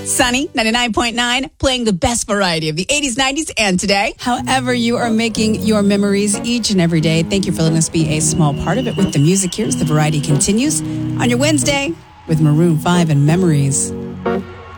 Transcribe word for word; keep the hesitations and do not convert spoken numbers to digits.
Sunny, ninety-nine point nine, playing the best variety of the eighties, nineties, and today. However you are making your memories each and every day, thank you for letting us be a small part of it with the music here as the variety continues on your Wednesday with Maroon five and Memories.